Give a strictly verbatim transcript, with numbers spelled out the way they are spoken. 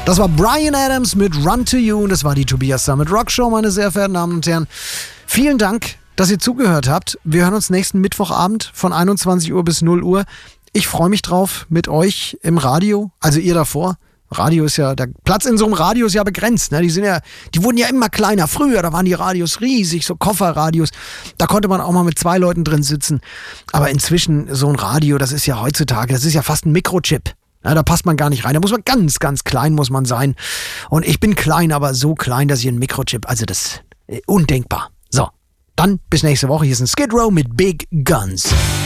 Das war Bryan Adams mit Run to You und das war die Tobias Summit Rock Show, meine sehr verehrten Damen und Herren. Vielen Dank, dass ihr zugehört habt. Wir hören uns nächsten Mittwochabend von einundzwanzig Uhr bis null Uhr. Ich freue mich drauf mit euch im Radio, also ihr davor. Radio ist ja, der Platz in so einem Radio ist ja begrenzt, ne? Die sind ja, die wurden ja immer kleiner. Früher, da waren die Radios riesig, so Kofferradios. Da konnte man auch mal mit zwei Leuten drin sitzen. Aber inzwischen so ein Radio, das ist ja heutzutage, das ist ja fast ein Mikrochip. Ja, da passt man gar nicht rein. Da muss man ganz, ganz klein muss man sein. Und ich bin klein, aber so klein, dass ich ein Mikrochip, also das ist undenkbar. So, dann bis nächste Woche. Hier ist ein Skid Row mit Big Guns.